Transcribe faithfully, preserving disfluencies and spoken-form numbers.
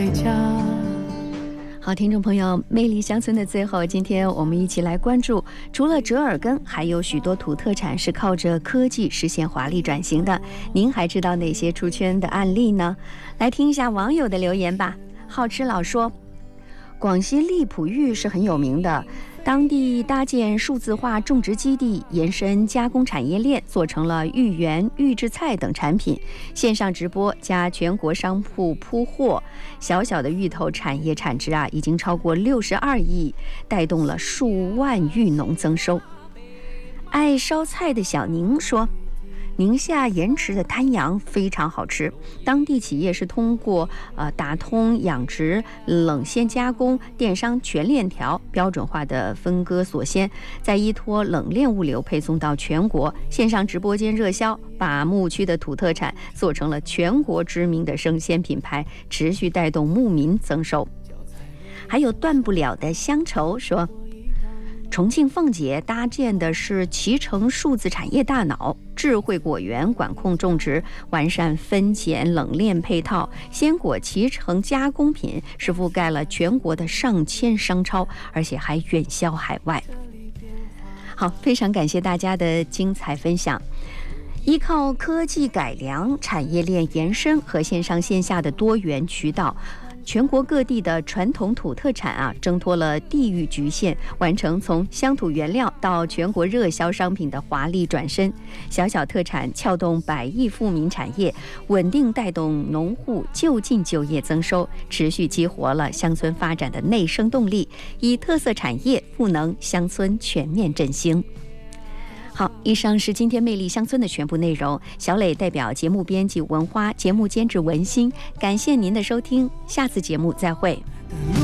好，听众朋友，魅力乡村的最后，今天我们一起来关注，除了折耳根，还有许多土特产是靠着科技实现华丽转型的。您还知道哪些出圈的案例呢？来听一下网友的留言吧。好吃佬说，广西荔浦玉是很有名的，当地搭建数字化种植基地，延伸加工产业链，做成了芋圆、预制菜等产品，线上直播加全国商铺铺货，小小的芋头产业产值啊已经超过六十二亿，带动了数万芋农增收。爱烧菜的小宁说，宁夏盐池的滩羊非常好吃，当地企业是通过呃打通养殖、冷鲜加工、电商全链条标准化的分割锁鲜，再依托冷链物流配送到全国，线上直播间热销，把牧区的土特产做成了全国知名的生鲜品牌，持续带动牧民增收。还有断不了的乡愁说，重庆奉节搭建的是脐橙数字产业大脑，智慧果园管控种植，完善分拣冷链配套，鲜果脐橙加工品是覆盖了全国的上千商超，而且还远销海外。好，非常感谢大家的精彩分享。依靠科技改良、产业链延伸和线上线下的多元渠道，全国各地的传统土特产啊，挣脱了地域局限，完成从乡土原料到全国热销商品的华丽转身。小小特产撬动百亿富民产业，稳定带动农户就近就业增收，持续激活了乡村发展的内生动力，以特色产业赋能乡村全面振兴。好，以上是今天魅力乡村的全部内容。小磊代表节目编辑文花，节目监制文心，感谢您的收听，下次节目再会。